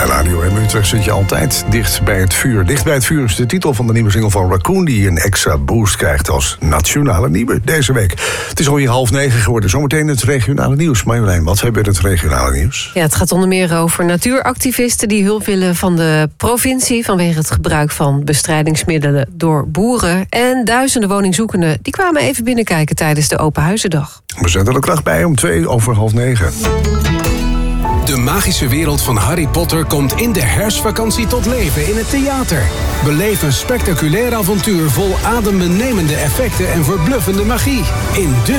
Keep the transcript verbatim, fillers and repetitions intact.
Radio en Utrecht zit je altijd dicht bij het vuur. Dicht bij het vuur is de titel van de nieuwe single van Raccoon, die een extra boost krijgt als nationale nieuwe deze week. Het is alweer half negen geworden. Zometeen het regionale nieuws. Marjolein, wat hebben we in het regionale nieuws? Ja, het gaat onder meer over natuuractivisten die hulp willen van de provincie vanwege het gebruik van bestrijdingsmiddelen door boeren. En duizenden woningzoekenden die kwamen even binnenkijken tijdens de Open Huizendag. We zetten er kracht bij om twee over half negen. De magische wereld van Harry Potter komt in de herfstvakantie tot leven in het theater. Beleef een spectaculair avontuur vol adembenemende effecten en verbluffende magie. In de